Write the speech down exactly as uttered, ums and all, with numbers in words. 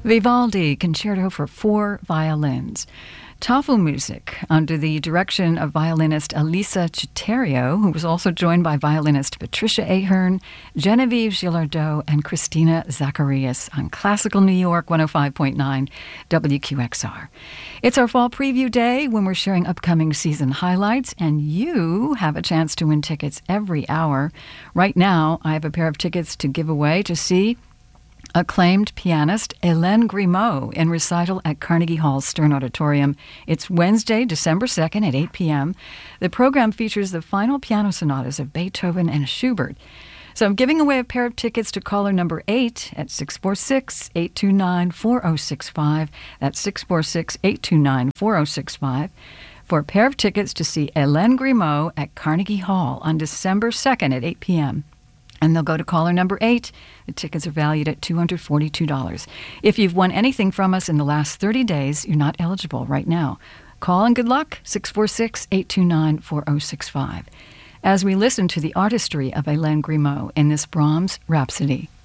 Vivaldi Concerto for Four Violins. Tafelmusik, under the direction of violinist Elisa Citerio, who was also joined by violinist Patricia Ahern, Genevieve Gilardot, and Christina Zacharias on Classical New York one oh five point nine W Q X R. It's our fall preview day when we're sharing upcoming season highlights, and you have a chance to win tickets every hour. Right now, I have a pair of tickets to give away to see acclaimed pianist Hélène Grimaud in recital at Carnegie Hall's Stern Auditorium. It's Wednesday, December second at eight p.m. The program features the final piano sonatas of Beethoven and Schubert. So I'm giving away a pair of tickets to caller number eight at six four six, eight two nine, four oh six five. That's six four six, eight two nine, four oh six five. For a pair of tickets to see Hélène Grimaud at Carnegie Hall on December second at eight p.m. And they'll go to caller number eight. The tickets are valued at two hundred forty-two dollars. If you've won anything from us in the last thirty days, you're not eligible right now. Call and good luck, six four six, eight two nine, four oh six five. As we listen to the artistry of Hélène Grimaud in this Brahms Rhapsody.